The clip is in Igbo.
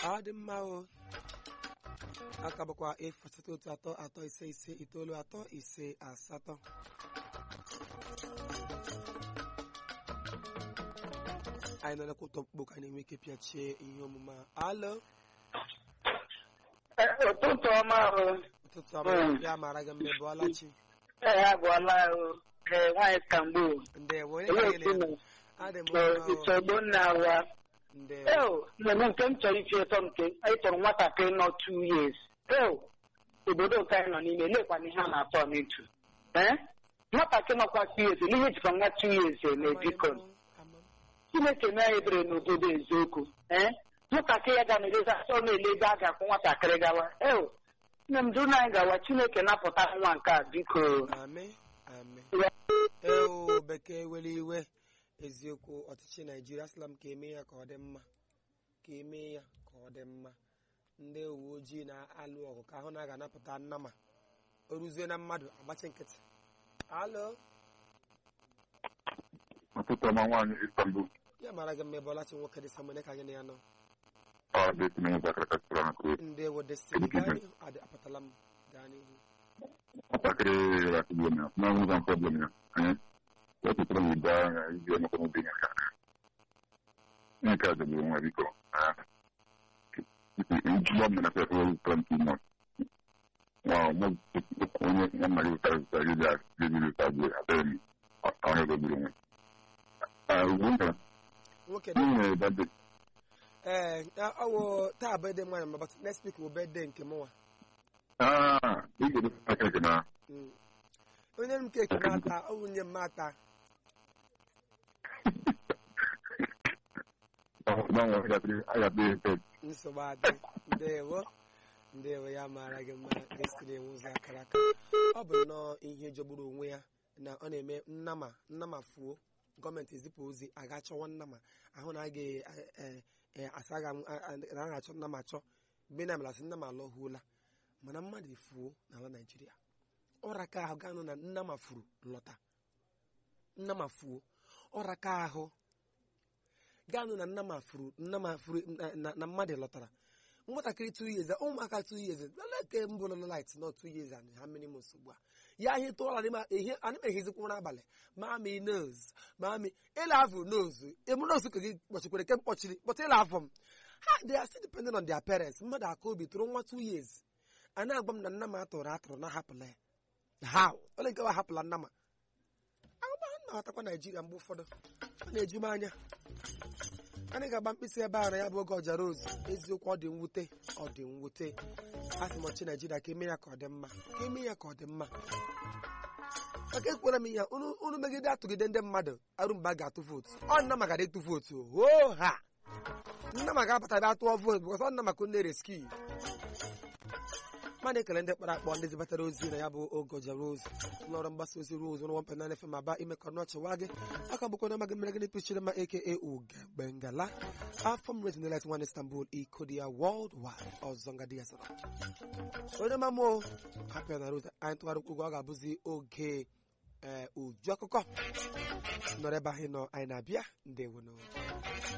Adị mma o. Aka bụkwa efu asatọ otu atọ atọ ise ise itoolu atọ ise asatọ. Anyị nọ n'akwụkwọ mkpụkpọ ka anyị na-enwe ike pịachie ihe omume a. Alo. Ụtụtụ ọma o. Ụtụtụ ọma ya mara gị mma ebe ọlachi. Agwala o. Nwaanyị Istanbul. Ndewo onye ka anyị na-eme. Adị m mma o. Ichọgbo nna wa. Ndewo. Nne nke m chọrọ iche ụtọ nke anyị tọrọ nwatakịrị nọ 2 years. Obodo nke anyị nọ n'ime lekwana ihe a na-atọ n'etu. Nwatakịrị nọkwa 2 years n'ihe jikọ nwa 2 years na-ebikọ. Chineke na ebere n'obodo eziokwu. Nwatakịrị ya ga na-elezi asọ na-elezi a ga-akwụ nwatakịrị gawa. Nne m duru anyị gawa Chineke napụta nwa nke a biko. Amen. Bekee were iwe eziokwu ọchịchị Naijiria asịla m ka eme ya ka ọ dị mma. Ka eme ya ka ọ dị mma. Ndị uwe ojii na-alụ ọgụ ka ahụ na-aga anapụta nnama. O ruzie na mmadụ agbachi nkịtị. Alo. Ọtụtụ ọma nwaanyị Istanbul. Ya mara gị mma ebe ọlachi nwoke dị samone ka anyị na ya nọ. Ndewo Destiny gani adị apụtala m gaa n'ihu. Nwatakịrị rakigbo na na-enwega problem ya. Ya pụtara m ibe anya iji ọnụkọ n'obi ya ka. Ihe ka jọgburu nwa biko. Ijụọ m na fefere trampi nọ. Onye nna gị ụtara zụtara gị ga-ejiri ụta gbuo adịghị m onye gogburu nwe. Nwoke dị. Ọwụ taa bụ ede nwanyị ma but next week bụ birthday nke mụnwa. Ị ga-edosa keke na. Onye m keki mata, ọ wụ nye m mata. Nsogbu adị. Ndewo ya mara gị mma Destiny ụzọ akara aka. Ọ bụ nnọọ ihe jọgburu onwe ya na ọ na-eme nnama fuo. Gọọmenti ezipụ ozi aga achọwa nnama ahụ na a ga-asa na achọ nnama achọ mgbe na amelasị nnama alọhuola mana mmadụ efuo n'ala Naịjirịa. Ọra ka ahụ ga-anụ na nnama furu lọta. Nnama fuo ọra ka ahụ ga-anụ na nnama furu na mmadụ lọtara. Nwatakịrị 2 years ụmụaka 2 years leke mbụ nọ light not 2 years and ha mmiri m nsogbu a ya ihe tụọla ana m ehizikwu n'abalị mami nose mami ịlafụ nose nose ka gị kpọchikwere ke mkpọchiri kpọta ịlafụ m ha they are still depending on their parents. Mmadụ aka obi tụrụ nwa 2 years a na-agba m na nna m atụrụ na hapụla ya how ole nke wa hapụla nna m agba na-atakwa Naijiria mgbe ụfọdụ ọ na-eju m anya. Anyị ga-agba mkpịsị ebe a na ya bụ oge ọjara ozu eziokwu ọ dị mwute asị m ọchị Naijiria ka eme ya ka ọ dị mma maka ekwere m ihe unu megide atụgide ndị mmadụ arụ mgbe a ga-atụ vootu ọ nna maka ịtụ vootu ha nna maka apụta bịa atụọ vootu bụkọs ọ nna maka nne reski mana ekele ndị kpara akpọ ndị zibatara ozi na ya bụ oge ọjara ozu n'ọrụ mgbasa ozi Rose 101.9 FM aba ime ka ọnụ ọchịwa gị aka bụkwa na amaghị mere gịnị pichiri ma aka Ugegbe afọ m retin light one Istanbul Ikodia worldwide ọzọ ngadi ya sara onye mamo hapịa na Rose anyị tụgharị ụgwọ ọ ga-abụzi oge uju akụkọ nọrọ ebe ahụ nọ anyị na-abịa ndewo.